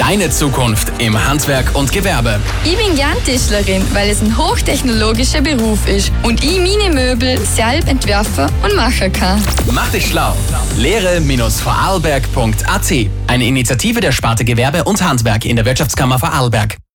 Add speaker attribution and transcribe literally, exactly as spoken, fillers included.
Speaker 1: Deine Zukunft im Handwerk und Gewerbe.
Speaker 2: Ich bin gern Tischlerin, weil es ein hochtechnologischer Beruf ist und ich meine Möbel selbst entwerfen und machen kann.
Speaker 1: Mach dich schlau. Lehre Vorarlberg punkt a t. Eine Initiative der Sparte Gewerbe und Handwerk in der Wirtschaftskammer Vorarlberg.